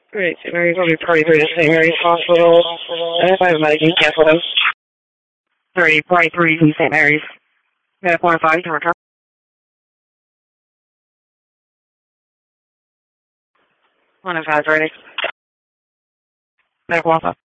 Great. St. Mary's will be party through to St. Mary's Hospital. Identify the medic and cancel those. 30, party 3 from St. Mary's. Medic 105 to return. 105 ready. Medic 105.